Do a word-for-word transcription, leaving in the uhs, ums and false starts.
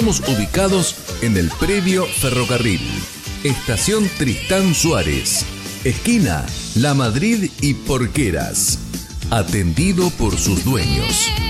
Estamos ubicados en el predio Ferrocarril, Estación Tristán Suárez, esquina La Madrid y Porqueras. Atendido por sus dueños.